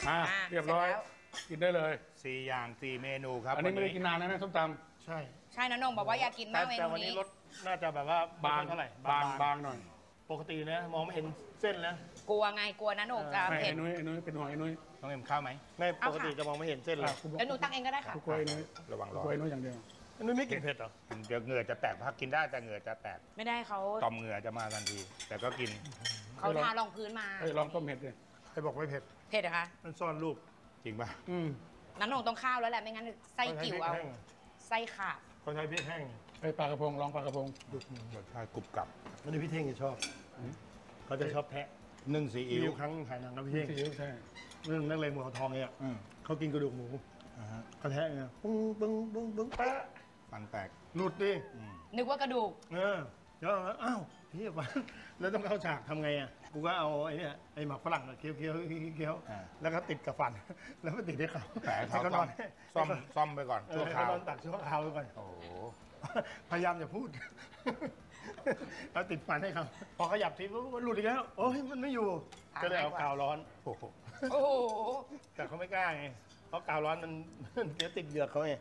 เรียบร้อยกินได้เลย 4 อย่าง 4 เมนูครับอันนี้ไม่ได้กินนานนะส้มตำใช่ใช่นะนงบอกว่าอยากกินมากเมแต่นูวันนี้นี้รสน่าจะแบบว่าบางเท่าไหร่บางหน่อยปกตินะมองไม่เห็นเส้นนะกลัวไงกลัวนะนงจะไม่เผ็ไอ้ดนุ้ยเป็นห่วงไอ้นุ้ยต้องเอ็มข้าวไหมไม่ปกติจะมองไม่เห็นเส้นเลยเดี๋ยวหนูตั้งเองก็ได้ค่ะกูกลัวไอ้นุ้ยระวังกูร้อกลัวไอ้นนุ้ยอย่างเดียวอันนี้ไม่กินเผ็ดเหรอเดี๋ยวเหงื่อจะแตกพักกินได้แต่เหงื่อจะแตกไม่ได้เขาต่อมเหงื่อจะมาทันที แต่ก็กินเขาทารองพื้นมาเอ้ยลองต้มเห็ดเลยใครบอกไม่เผ็ดเผ็ดเหรอคะมันซ่อนรูปจริงป่ะน้ำนงต้องข้าวแล้วแหละไม่งั้นไส้กิ่วเอาไส้ขาดเขาใช้พริกแห้งไอ้ปลากระพงลองปลากระพงรสชาติกรุบกรับไม่ได้พี่เท่งจะชอบเขาจะชอบแทะนึ่งซีมีอิ๊วอยู่ครั้งถ่ายหนังนะพี่เท่งซีอิ๊วใช่เรื่องนักเลงหัวทองเนี่ยอืมเขากินกระดูกหมูอ่าฮะเขาแทะไงปึ้งปึ้งปึ้งปึ้งแปะฟันแตกหลุดดินึกว่ากระดูกแล้วอ้าวพี่วันแล้วต้องเข้าฉากทำไงอ่ะกูก็เอาไอ้เนี่ยไอ้หมักฝรั่งเคี้ยวเคี้ยวเคี้ยวแล้วก็ติดกับฟัน แล้วก็ติดให้เขาแผลเขาให้ซ่นออมนซ่อมไปก่อนชั่วคราวนอนตัดชั่วคราวไปก่อนโอ้โหพยายามจะพูด แล้วติดฟันให้เขาพอขยับทีปุ๊บมันหลุดอีกแล้วโอ้ยมันไม่อยู่ ก็เลยเอากาวร้อนโอ้โหโอ้โหแต่เขาไม่กล้าไงเพราะกาวร้อนมัน เดี๋ยวติดเหยือกเขาไง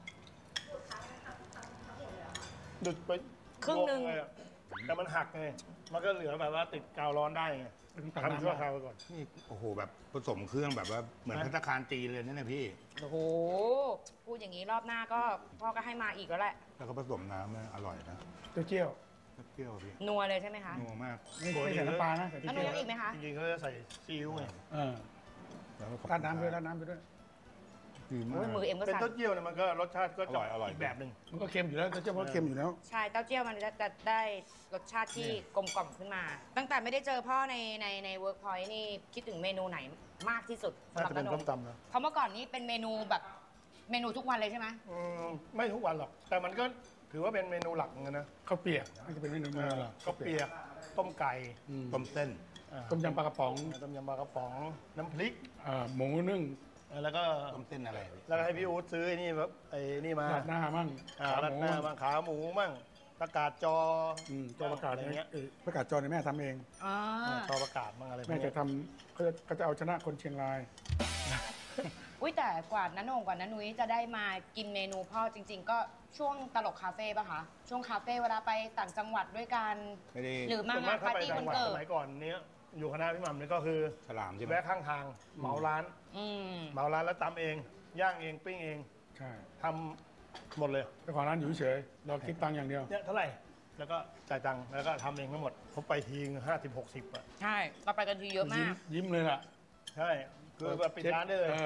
ดุดไปครึ่งหนึ่งเลยอะแต่มันหักไงมันก็เหลือแบบว่าติดกาวร้อนได้ไงตักทำน้ำชั่วคราวไปก่อนนี่โอ้โหแบบผสมเครื่องแบบว่าเหมือนนะภัตตาคารจีนเลยนะเนี่ยพี่โอ้โหพูดอย่างนี้รอบหน้าก็พ่อก็ให้มาอีกแล้วแหละแล้วก็ผสมน้ำนะอร่อยนะเจียวเปรี้ยวพี่นัวเลยใช่ไหมคะนัวมากไม่ใส่น้ำปลานะใส่แล้วหนูเจียวยังอีกไหมคะจริงๆเขาจะใส่ซีอิ๊วไงแล้วก็ขอบคุณราดน้ำด้วยราดน้ำไปด้วยดีมาโอ้ยมือก เอ็มก็เป็นสั่นเต้าเจี้ยวเนี่ยมันก็รสชาติก็จะอร่อยอีกแบบหนึ่งมันก็เค็มอยู่แล้วเจียวก็เค็มอยู่แล้วใช่เต้าเจี้ยวมันจะได้รสชาติที่กลมกล่อมขึ้นมา ตั้งแต่ไม่ได้เจอพ่อในเวิร์กพอยต์นี่คิดถึงเมนูไหนมากที่สุดสำน่าหรับจะเป็นนต้งมตำนะเพราะเมื่อก่อนนี้เป็นเมนูแบบเมนูทุกวันเลยใช่ไหมไม่ทุกวันหรอก แต่มันก็ถือว่าเป็นเมนูหลักเหมือนกันนะข้าวเปียกมันจะเป็นเมนูหลักข้าวเปียกต้มไก่ต้มเส้นต้มยำปลากระป๋องต้มยำปลากระป๋องน้ำพริกหมูนึ่งแล้วก็ต้มเส้นอะไรพี่แล้วก็ให้พี่อู๊ดซื้อไอ้นี่แบบไอ้นี่มาราดหน้ามั่งราดหน้ามั่งขาหมูมั่งประกาศจอจอประกาศอะไรเงี้ยประกาศจอเนี่ยแม่ทำเองอ่าจอประกาศมั่งอะไรพวกแม่เนี้จะยทำเขาจะเอาชนะคนเชียงรายอุ้ยแต่กว่าน้าโหน่งกว่าน้านุ้ยจะได้มากินเมนูพ่อจริง ๆ ก็ช่วงตลกคาเฟ่ป่ะคะช่วงคาเฟ่เวลาไปต่างจังหวัดด้วยกันไม่ได้หรือมาส่วนงานถ้ปาร์ตี้ไปวันต่างจังหเกิสดมัยก่อนเนี้ยอยู่คณะพี่หม่ำนี่ก็คือฉลามใช่ไหมแวะข้างทางเหมาร้านอืมเหมาร้านแล้วตำเองย่างเองปิ้งเองใช่ทำหมดเลยเจ้าของร้านอยู่เฉยๆเราคิดตังค์อย่างเดียวเนี่ยเท่าไหร่แล้วก็จ่ายตังค์แล้วก็ทำเองทั้งหมดผมไปที50-60อ่ะใช่เราไปกันทีเยอะมากยิ้มเลยล่ะใช่คือแบบปิดร้านได้เลย